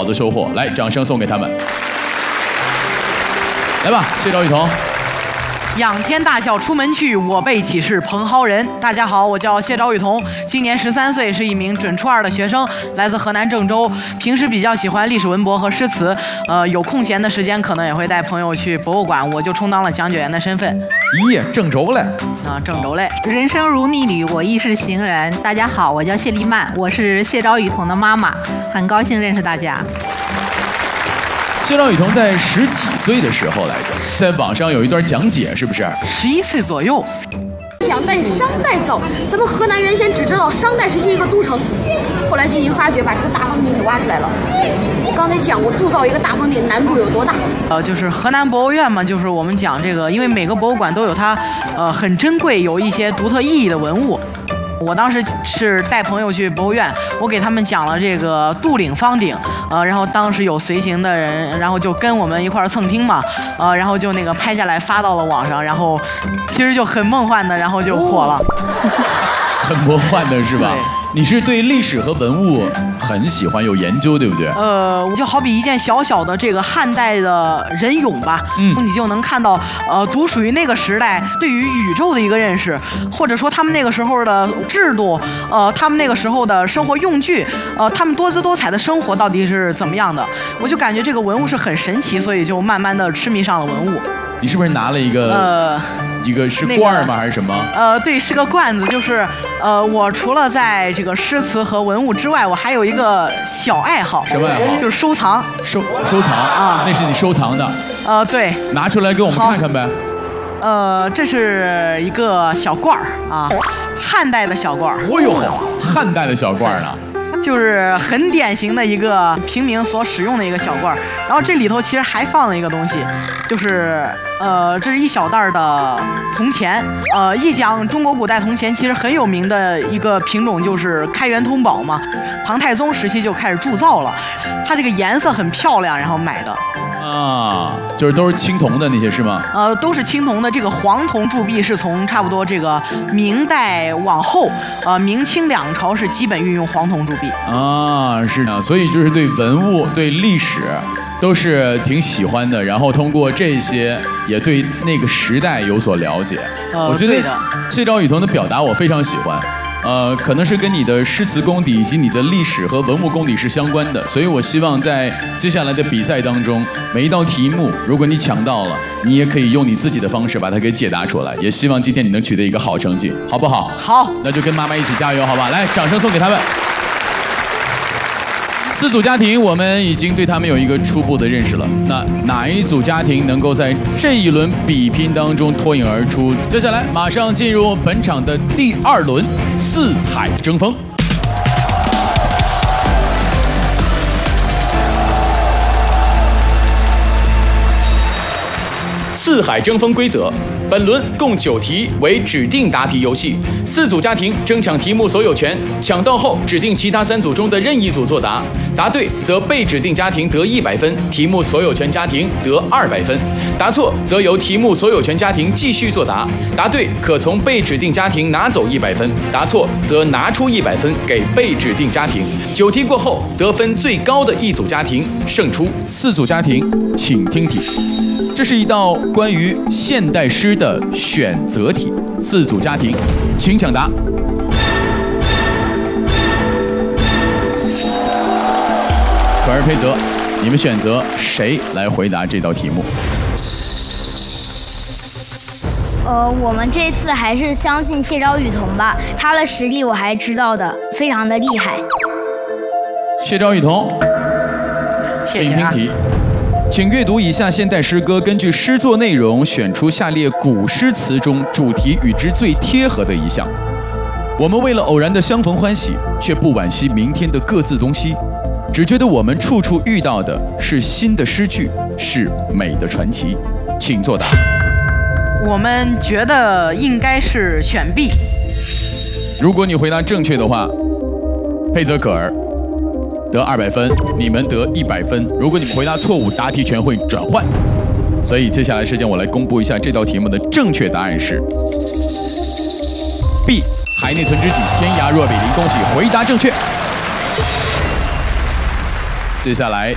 的收获。来，掌声送给他们。来吧，谢赵雨桐。 仰天大笑出门去，我辈岂是蓬蒿人。大家好，我叫谢赵雨桐，今年13岁，是一名准初2的学生，来自河南郑州。平时比较喜欢历史文博和诗词，有空闲的时间可能也会带朋友去博物馆，我就充当了讲解员的身份。 咦，郑州嘞？ 郑州嘞。 人生如逆旅，我亦是行人。大家好，我叫谢丽曼，我是谢赵雨桐的妈妈，很高兴认识大家。 谢赵雨桐在10几岁的时候来着，在网上有一段讲解，是不是 ？11岁左右。 想带商代走，咱们河南原先只知道商代时期一个都城，后来进行发掘，把这个大方鼎给挖出来了。刚才想过铸造一个大方鼎难度有多大？ 就是河南博物院嘛，就是我们讲这个，因为每个博物馆都有它很珍贵、有一些独特意义的文物。我当时是带朋友去博物院，我给他们讲了这个杜岭方鼎，然后当时有随行的人，然后就跟我们一块儿蹭听嘛，然后就那个拍下来发到了网上，然后其实就很梦幻的，然后就火了。 很魔幻的是吧？你是对历史和文物很喜欢，有研究，对不对？ 就好比一件小小的这个汉代的人俑吧，你就能看到，独属于那个时代对于宇宙的一个认识，或者说他们那个时候的制度，他们那个时候的生活用具，他们多姿多彩的生活到底是怎么样的？我就感觉这个文物是很神奇，所以就慢慢的痴迷上了文物。 你是不是拿了一个一个是罐吗？还是什么？ 对，是个罐子。就是我除了在这个诗词和文物之外，我还有一个小爱好。 什么爱好？ 就是收藏。 收藏啊，那是你收藏的。 对。 拿出来给我们看看呗。 这是一个小罐儿啊，汉代的小罐儿。 哎呦，汉代的小罐儿呢？ 就是很典型的一个平民所使用的一个小罐儿，然后这里头其实还放了一个东西，就是这是一小袋的铜钱。一讲中国古代铜钱，其实很有名的一个品种就是开元通宝嘛，唐太宗时期就开始铸造了，它这个颜色很漂亮，然后买的。 就是都是青铜的那些是吗？ 都是青铜的。这个黄铜铸币是从差不多这个明代往后，明清2朝是基本运用黄铜铸币。 是的，所以就是对文物、对历史都是挺喜欢的，然后通过这些也对那个时代有所了解。我觉得谢赵雨桐的表达我非常喜欢。可能是跟你的诗词功底以及你的历史和文物功底是相关的，所以我希望在接下来的比赛当中，每一道题目，如果你抢到了，你也可以用你自己的方式把它给解答出来。也希望今天你能取得一个好成绩，好不好？ 好， 那就跟妈妈一起加油，好吧？来，掌声送给他们。4组家庭，我们已经对他们有一个初步的认识了。那哪一组家庭能够在这一轮比拼当中脱颖而出？接下来马上进入本场的第2轮四海争锋。四海争锋规则：本轮共9题，为指定答题游戏。4组家庭争抢题目所有权，抢到后指定其他3组中的任意组作答，答对则被指定家庭得100分，题目所有权家庭得200分；答错则由题目所有权家庭继续作答，答对可从被指定家庭拿走100分，答错则拿出100分给被指定家庭。9题过后，得分最高的一组家庭胜出。4组家庭，请听题。这是一道关于现代诗的选择题，4组家庭，请抢答。可儿、佩泽，你们选择谁来回答这道题目？ 我们这次还是相信谢赵雨桐吧，他的实力我还知道的，非常的厉害。 谢赵雨桐， 谢谢请听题。请阅读以下现代诗歌，根据诗作内容选出下列古诗词中主题与之最贴合的一项。我们为了偶然的相逢欢喜，却不惋惜明天的各自东西，只觉得我们处处遇到的是新的诗句，是美的传奇。请作答。 我们觉得应该是选 B。 如果你回答正确的话，佩泽可儿得200分，你们得100分。如果你们回答错误，答题权会转换。所以接下来时间我来公布一下这道题目的正确答案是 B。海内存知己，天涯若比邻。恭喜回答正确。接下来